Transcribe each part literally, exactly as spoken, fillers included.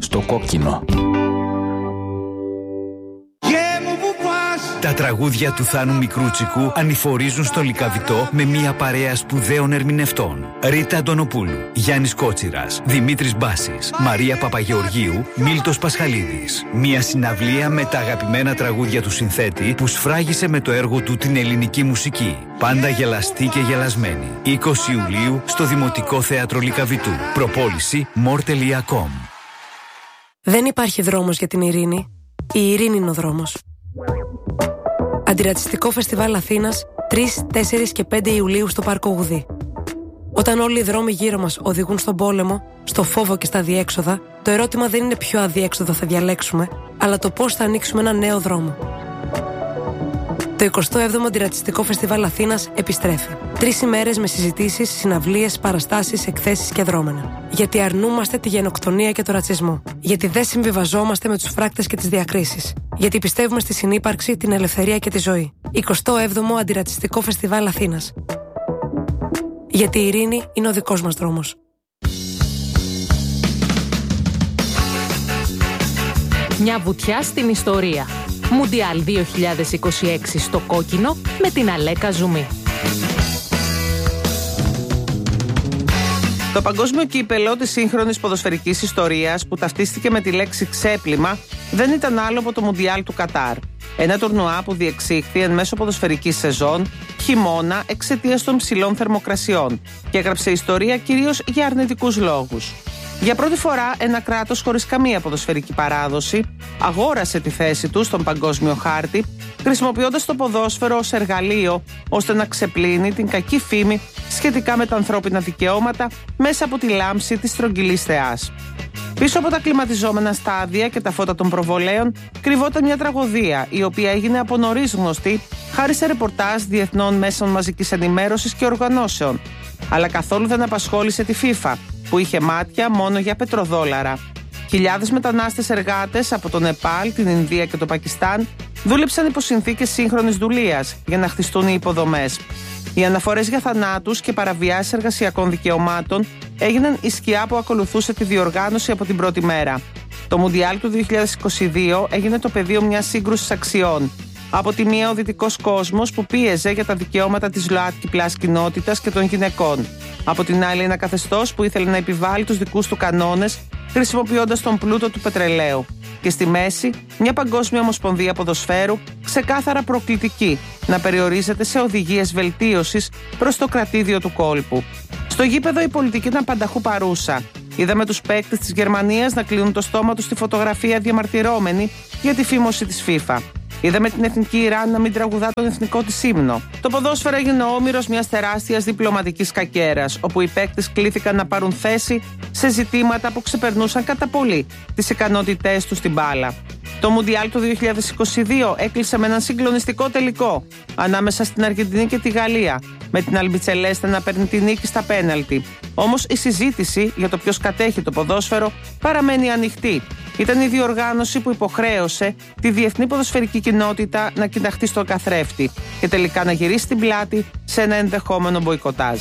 στο κόκκινο. Τα τραγούδια του Θάνου Μικρούτσικου ανηφορίζουν στο Λυκαβητό με μια παρέα σπουδαίων ερμηνευτών. Ρίτα Αντωνοπούλου, Γιάννης Κότσιρας, Δημήτρης Μπάσης, Μαρία Παπαγεωργίου, Μίλτος Πασχαλίδης. Μια συναυλία με τα αγαπημένα τραγούδια του συνθέτη που σφράγισε με το έργο του την ελληνική μουσική. Πάντα γελαστή και γελασμένη. είκοσι Ιουλίου στο Δημοτικό Θέατρο Λυκαβητού. Προπόληση μορ τελεία κομ. Δεν υπάρχει δρόμος για την ειρήνη. Η ειρήνη είναι ο δρόμος. Αντιρατσιστικό Φεστιβάλ Αθήνας τρεις, τέσσερις και πέντε Ιουλίου στο Πάρκο Γουδή. Όταν όλοι οι δρόμοι γύρω μας οδηγούν στον πόλεμο, στο φόβο και στα αδιέξοδα, το ερώτημα δεν είναι ποιο αδιέξοδο θα διαλέξουμε, αλλά το πώς θα ανοίξουμε ένα νέο δρόμο. Το εικοστό έβδομο Αντιρατσιστικό Φεστιβάλ Αθήνας επιστρέφει. Τρεις ημέρες με συζητήσεις, συναυλίες, παραστάσεις, εκθέσεις και δρόμενα. Γιατί αρνούμαστε τη γενοκτονία και το ρατσισμό. Γιατί δεν συμβιβαζόμαστε με τους φράκτες και τις διακρίσεις. Γιατί πιστεύουμε στη συνύπαρξη, την ελευθερία και τη ζωή. εικοστό έβδομο Αντιρατσιστικό Φεστιβάλ Αθήνας. Γιατί η ειρήνη είναι ο δικός μας δρόμος. Μια βουτιά στην ιστορία. Μουντιάλ δύο χιλιάδες είκοσι έξι στο κόκκινο με την Αλέκα Ζουμί. Το παγκόσμιο κύπελο της σύγχρονης ποδοσφαιρικής ιστορίας που ταυτίστηκε με τη λέξη ξέπλυμα δεν ήταν άλλο από το Μουντιάλ του Κατάρ. Ένα τουρνουά που διεξήχθη εν μέσω ποδοσφαιρικής σεζόν, χειμώνα εξαιτίας των ψηλών θερμοκρασιών και έγραψε ιστορία κυρίως για αρνητικούς λόγους. Για πρώτη φορά ένα κράτος χωρίς καμία ποδοσφαιρική παράδοση αγόρασε τη θέση του στον παγκόσμιο χάρτη, χρησιμοποιώντας το ποδόσφαιρο ως εργαλείο ώστε να ξεπλύνει την κακή φήμη σχετικά με τα ανθρώπινα δικαιώματα μέσα από τη λάμψη της στρογγυλής θεάς. Πίσω από τα κλιματιζόμενα στάδια και τα φώτα των προβολέων κρυβόταν μια τραγωδία, η οποία έγινε από νωρίς γνωστή χάρη σε ρεπορτάζ διεθνών μέσων μαζικής ενημέρωσης και οργανώσεων. Αλλά καθόλου δεν απασχόλησε τη FIFA, που είχε μάτια μόνο για πετροδόλαρα. Χιλιάδες μετανάστες εργάτες από το Νεπάλ, την Ινδία και το Πακιστάν δούλεψαν υπό συνθήκες σύγχρονης δουλείας για να χτιστούν οι υποδομές. Οι αναφορές για θανάτους και παραβιάσεις εργασιακών δικαιωμάτων έγιναν η σκιά που ακολουθούσε τη διοργάνωση από την πρώτη μέρα. Το Μουντιάλ του δύο χιλιάδες είκοσι δύο έγινε το πεδίο μιας σύγκρουσης αξιών. Από τη μία ο δυτικός κόσμος που πίεζε για τα δικαιώματα της ΛΟΑΤΚΙ πλας κοινότητας και των γυναικών. Από την άλλη ένα καθεστώς που ήθελε να επιβάλλει τους δικούς του κανόνες χρησιμοποιώντας τον πλούτο του πετρελαίου. Και στη μέση μια παγκόσμια ομοσπονδία ποδοσφαίρου ξεκάθαρα προκλητική να περιορίζεται σε οδηγίες βελτίωσης προς το κρατήδιο του κόλπου. Στο γήπεδο η πολιτική ήταν πανταχού παρούσα. Είδαμε τους παίκτες της Γερμανίας να κλείνουν το στόμα τους στη φωτογραφία διαμαρτυρόμενοι για τη φήμωση της FIFA. Είδαμε την εθνική Ιράν να μην τραγουδά τον εθνικό της ύμνο. Το ποδόσφαιρο έγινε όμηρος μιας τεράστιας διπλωματικής κακέρας, όπου οι παίκτες κλήθηκαν να πάρουν θέση σε ζητήματα που ξεπερνούσαν κατά πολύ τις ικανότητές τους στην μπάλα. Το Μουντιάλ του δύο χιλιάδες είκοσι δύο έκλεισε με έναν συγκλονιστικό τελικό ανάμεσα στην Αργεντινή και τη Γαλλία, με την Αλμπιτσελέστε να παίρνει τη νίκη στα πέναλτι. Όμως η συζήτηση για το ποιος κατέχει το ποδόσφαιρο παραμένει ανοιχτή. Ήταν η διοργάνωση που υποχρέωσε τη διεθνή ποδοσφαιρική κοινότητα να κοιταχτεί στο καθρέφτη και τελικά να γυρίσει την πλάτη σε ένα ενδεχόμενο μποϊκοτάζ.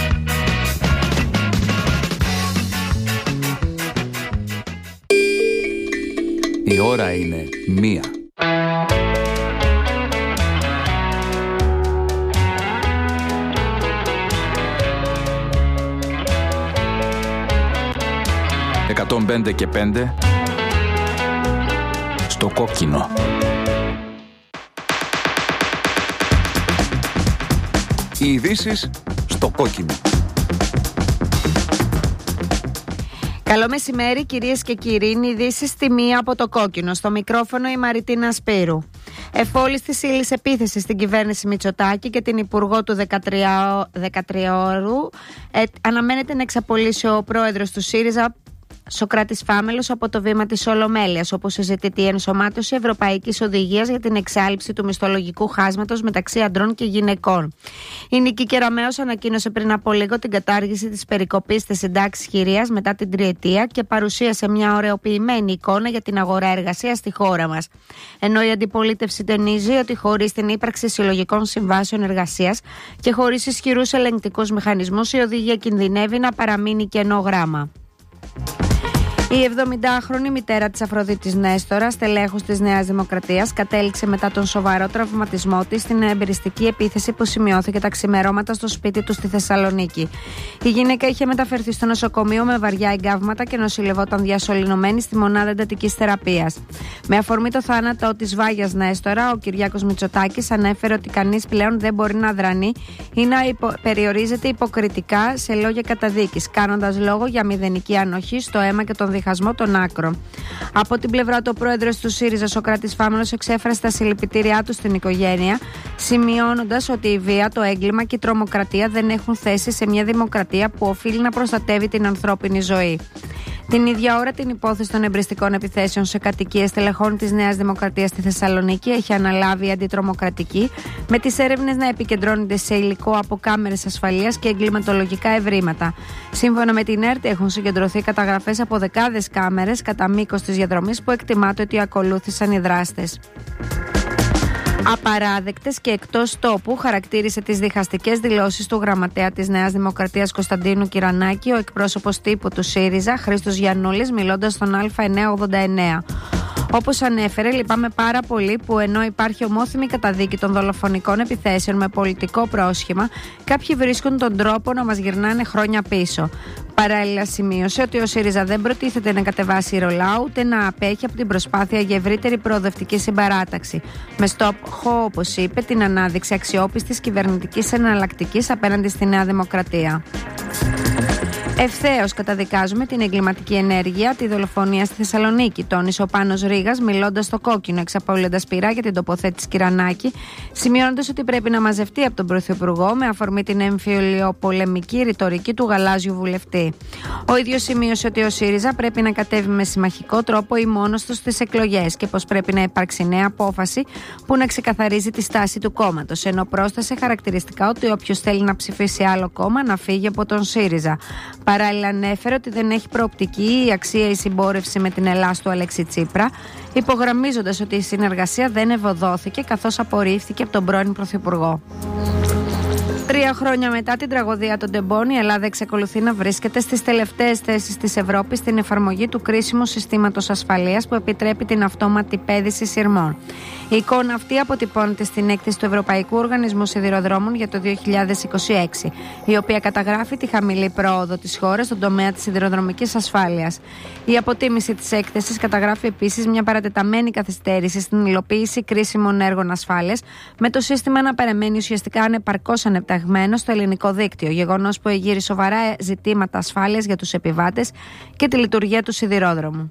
Η ώρα είναι μία. εκατόν πέντε και πέντε στο κόκκινο. Οι ειδήσεις στο κόκκινο. Καλό μεσημέρι κυρίες και κύριοι, είναι ειδήσεις στη μία από το κόκκινο. Στο μικρόφωνο η Μαριτίνα Σπύρου. Εφόλης της ύλης επίθεση στην κυβέρνηση Μητσοτάκη και την υπουργό του δεκατριώρου ε, αναμένεται να εξαπολύσει ο πρόεδρος του ΣΥΡΙΖΑ Σωκράτης Φάμελος από το βήμα της Ολομέλειας, όπου συζητείται η ενσωμάτωση Ευρωπαϊκής Οδηγίας για την εξάλειψη του μισθολογικού χάσματος μεταξύ αντρών και γυναικών. Η Νίκη Κεραμέως ανακοίνωσε πριν από λίγο την κατάργηση της περικοπής στις συντάξεις χειρίας μετά την τριετία και παρουσίασε μια ωρεοποιημένη εικόνα για την αγορά εργασίας στη χώρα μας. Ενώ η αντιπολίτευση τονίζει ότι χωρίς την ύπαρξη συλλογικών συμβάσεων εργασίας και χωρίς ισχυρούς ελεγκτικούς μηχανισμούς, η οδηγία κινδυνεύει να παραμείνει κενό γράμμα. Η εβδομηντάχρονη μητέρα της Αφροδίτης Νέστορα, στελέχους της Νέας Δημοκρατίας, κατέληξε μετά τον σοβαρό τραυματισμό της στην εμπειριστική επίθεση που σημειώθηκε τα ξημερώματα στο σπίτι του στη Θεσσαλονίκη. Η γυναίκα είχε μεταφερθεί στο νοσοκομείο με βαριά εγκάβματα και νοσηλευόταν διασωληνωμένη στη μονάδα εντατικής θεραπείας. Με αφορμή το θάνατο της Βάγιας Νέστορα, ο Κυριάκος Μητσοτάκης ανέφερε ότι κανείς πλέον δεν μπορεί να δρανεί ή να υπο... περιορίζεται υποκριτικά σε λόγια καταδίκης, κάνοντας λόγο για μηδενική ανοχή στο αίμα και τον διχασμό των άκρων. Από την πλευρά του, ο πρόεδρος του ΣΥΡΙΖΑ, Σωκράτης Φάμελος, εξέφρασε τα συλληπιτήριά του στην οικογένεια, σημειώνοντας ότι η βία, το έγκλημα και η τρομοκρατία δεν έχουν θέση σε μια δημοκρατία που οφείλει να προστατεύει την ανθρώπινη ζωή. Την ίδια ώρα, την υπόθεση των εμπριστικών επιθέσεων σε κατοικίες στελεχών της Νέας Δημοκρατίας στη Θεσσαλονίκη έχει αναλάβει η αντιτρομοκρατική, με τις έρευνες να επικεντρώνονται σε υλικό από κάμερες ασφαλείας και εγκληματολογικά ευρήματα. Σύμφωνα με την ΕΡΤ, έχουν συγκεντρωθεί καταγραφές από δεκάδες κάμερες κατά μήκος της διαδρομής που εκτιμάται ότι ακολούθησαν οι δράστες. Απαράδεκτες και εκτός τόπου χαρακτήρισε τις διχαστικές δηλώσεις του γραμματέα της Νέας Δημοκρατίας Κωνσταντίνου Κυρανάκη ο εκπρόσωπος τύπου του ΣΥΡΙΖΑ Χρήστος Γιαννούλης, μιλώντας στον Α εννιακόσια ογδόντα εννέα. Όπως ανέφερε, λυπάμαι πάρα πολύ που ενώ υπάρχει ομόθυμη καταδίκη των δολοφονικών επιθέσεων με πολιτικό πρόσχημα, κάποιοι βρίσκουν τον τρόπο να μας γυρνάνε χρόνια πίσω. Παράλληλα, σημείωσε ότι ο ΣΥΡΙΖΑ δεν προτίθεται να κατεβάσει ρολά ούτε να απέχει από την προσπάθεια για ευρύτερη προοδευτική συμπαράταξη. Με στόχο, όπως είπε, την ανάδειξη αξιόπιστης κυβερνητικής εναλλακτικής απέναντι στη Νέα Δημοκρατία. Ευθέως καταδικάζουμε την εγκληματική ενέργεια, τη δολοφονία στη Θεσσαλονίκη, τόνισε ο Πάνος Ρήγας, μιλώντας στο Κόκκινο, εξαπολύοντας πειρά για την τοποθέτηση Κυρανάκη, σημειώνοντας ότι πρέπει να μαζευτεί από τον Πρωθυπουργό με αφορμή την εμφυλιοπολεμική ρητορική του γαλάζιου βουλευτή. Ο ίδιος σημείωσε ότι ο ΣΥΡΙΖΑ πρέπει να κατέβει με συμμαχικό τρόπο ή μόνος του στις εκλογές και πως πρέπει να υπάρξει νέα απόφαση που να ξεκαθαρίζει τη στάση του κόμματος, ενώ πρόσθεσε χαρακτηριστικά ότι όποιος θέλει να ψηφίσει άλλο κόμμα να φύγει από τον ΣΥΡΙΖΑ. Παράλληλα, ανέφερε ότι δεν έχει προοπτική η αξία η συμπόρευση με την Ελλάς του Αλέξη Τσίπρα, υπογραμμίζοντας ότι η συνεργασία δεν ευωδόθηκε καθώς απορρίφθηκε από τον πρώην Πρωθυπουργό. Τρία χρόνια μετά την τραγωδία των Τεμπών, η Ελλάδα εξακολουθεί να βρίσκεται στις τελευταίες θέσεις της Ευρώπης στην εφαρμογή του κρίσιμου συστήματος ασφαλείας που επιτρέπει την αυτόματη πέδηση σειρμών. Η εικόνα αυτή αποτυπώνεται στην έκθεση του Ευρωπαϊκού Οργανισμού Σιδηροδρόμων για το δύο χιλιάδες είκοσι έξι, η οποία καταγράφει τη χαμηλή πρόοδο της χώρας στον τομέα της σιδηροδρομικής ασφάλειας. Η αποτίμηση της έκθεσης καταγράφει επίσης μια παρατεταμένη καθυστέρηση στην υλοποίηση κρίσιμων έργων ασφάλειας, με το σύστημα να παραμένει ουσιαστικά ανεπαρκώς ανεπταγμένο στο ελληνικό δίκτυο, γεγονός που εγείρει σοβαρά ζητήματα ασφάλειας για τους επιβάτες και τη λειτουργία του σιδηρόδρομου.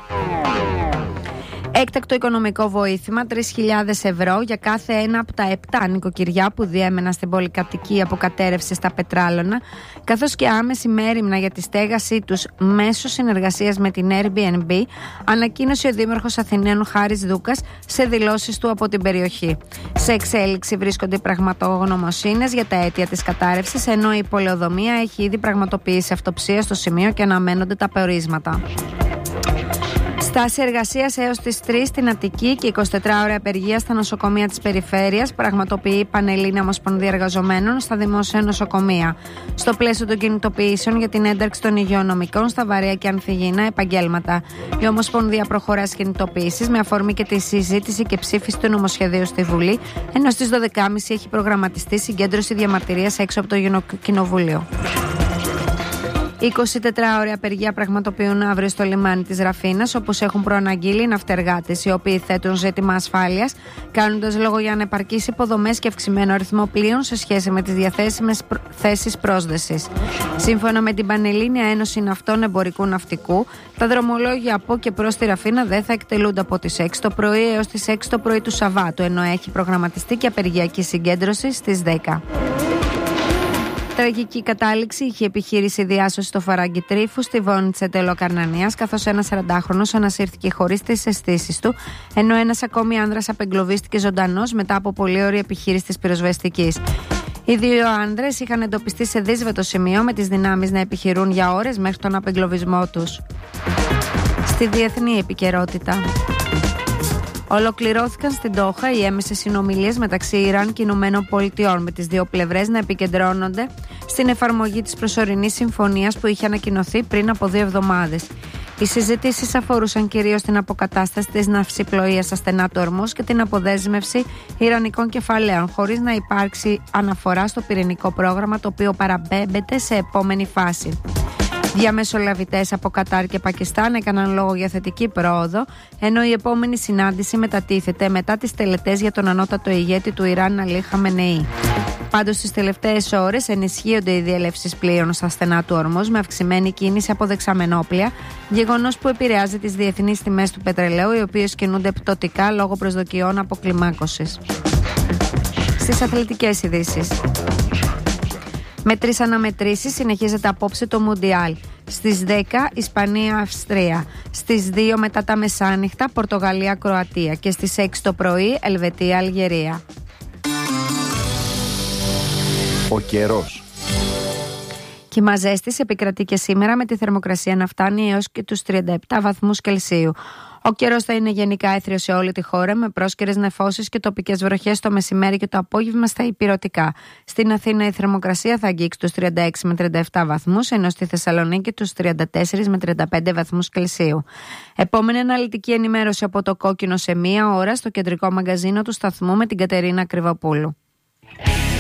Έκτακτο οικονομικό βοήθημα τρεις χιλιάδες ευρώ για κάθε ένα από τα επτά νοικοκυριά που διέμεναν στην πολυκατοικία που κατέρευσε στα Πετράλωνα, καθώς και άμεση μέριμνα για τη στέγασή τους μέσω συνεργασίας με την Airbnb, ανακοίνωσε ο Δήμαρχος Αθηναίων Χάρης Δούκας σε δηλώσεις του από την περιοχή. Σε εξέλιξη βρίσκονται οι πραγματογνωμοσύνες για τα αίτια της κατάρρευσης, ενώ η πολεοδομία έχει ήδη πραγματοποιήσει αυτοψία στο σημείο και αναμένονται τα πορίσματα. Στάση εργασίας έως τις τρεις στην Αττική και εικοσιτετράωρη απεργία στα νοσοκομεία της περιφέρειας πραγματοποιεί η Πανελλήνια Ομοσπονδία Εργαζομένων στα δημόσια νοσοκομεία. Στο πλαίσιο των κινητοποιήσεων για την ένταξη των υγειονομικών στα βαρέα και ανθυγιεινά επαγγέλματα, η Ομοσπονδία προχωρά στις κινητοποιήσεις με αφορμή και τη συζήτηση και ψήφιση του νομοσχεδίου στη Βουλή, ενώ στις δώδεκα και μισή έχει προγραμματιστεί συγκέντρωση διαμαρτυρίας έξω από το Κοινοβούλιο. Η εικοσιτετράωρη απεργία πραγματοποιούν αύριο στο λιμάνι της Ραφίνας, όπως έχουν προαναγγείλει οι ναυτεργάτες, οι οποίοι θέτουν ζήτημα ασφάλειας, κάνοντας λόγο για ανεπαρκείς υποδομές και αυξημένο αριθμό πλοίων σε σχέση με τις διαθέσιμες προ... θέσεις πρόσδεσης. Σύμφωνα με την Πανελλήνια Ένωση Ναυτών Εμπορικού Ναυτικού, τα δρομολόγια από και προς τη Ραφίνα δεν θα εκτελούνται από τις έξι το πρωί έως τις έξι το πρωί του Σαββάτου, ενώ έχει προγραμματιστεί και απεργιακή συγκέντρωση στις δέκα. Τραγική κατάληξη είχε επιχείρηση διάσωση στο Φαράγγι Τρίφου στη Βόνη της Εντελοκαρνανίας, καθώς ένας σαραντάχρονος ανασύρθηκε χωρίς τις αισθήσεις του, ενώ ένας ακόμη άνδρας απεγκλωβίστηκε ζωντανός μετά από πολλή ώρη επιχείρηση της πυροσβεστικής. Οι δύο άνδρες είχαν εντοπιστεί σε δύσβατο σημείο με τις δυνάμεις να επιχειρούν για ώρες μέχρι τον απεγκλωβισμό τους. Στη διεθνή επικαιρότητα. Ολοκληρώθηκαν στην Ντόχα οι έμεσες συνομιλίες μεταξύ Ιράν και Ηνωμένων Πολιτειών, με τις δύο πλευρές να επικεντρώνονται στην εφαρμογή της προσωρινής συμφωνίας που είχε ανακοινωθεί πριν από δύο εβδομάδες. Οι συζητήσεις αφορούσαν κυρίως την αποκατάσταση της ναυσιπλοείας στα στενά του Ορμούζ και την αποδέσμευση ιρανικών κεφαλαίων, χωρίς να υπάρξει αναφορά στο πυρηνικό πρόγραμμα, το οποίο παραμπέμπεται σε επόμενη φάση. Διαμεσολαβητές από Κατάρ και Πακιστάν έκαναν λόγο για θετική πρόοδο, ενώ η επόμενη συνάντηση μετατίθεται μετά τις τελετές για τον ανώτατο ηγέτη του Ιράν, Αλή Χαμενεή. Πάντως, στις τελευταίες ώρες ενισχύονται οι διελεύσεις πλοίων στα στενά του Ορμούζ με αυξημένη κίνηση από δεξαμενόπλια, γεγονός που επηρεάζει τις διεθνείς τιμές του πετρελαίου, οι οποίες κινούνται πτωτικά λόγω προσδοκιών αποκλιμάκωσης. Στις αθλητικές ειδήσεις. Με τρεις αναμετρήσεις συνεχίζεται απόψε το Μουντιάλ. Στις δέκα Ισπανία-Αυστρία. Στις δύο μετά τα μεσάνυχτα Πορτογαλία-Κροατία. Και στις έξι το πρωί Ελβετία-Αλγερία. Ο καιρός. Κύμα ζέστης επικρατεί και σήμερα, με τη θερμοκρασία να φτάνει έως και τους τριάντα επτά βαθμούς Κελσίου. Ο καιρός θα είναι γενικά έθριος σε όλη τη χώρα, με πρόσκαιρες νεφώσεις και τοπικές βροχές το μεσημέρι και το απόγευμα στα ηπειρωτικά. Στην Αθήνα η θερμοκρασία θα αγγίξει τους τριάντα έξι με τριάντα επτά βαθμούς, ενώ στη Θεσσαλονίκη τους τριάντα τέσσερα με τριάντα πέντε βαθμούς Κελσίου. Επόμενη αναλυτική ενημέρωση από το Κόκκινο σε μία ώρα στο κεντρικό μαγκαζίνο του σταθμού με την Κατερίνα Κρυβοπούλου.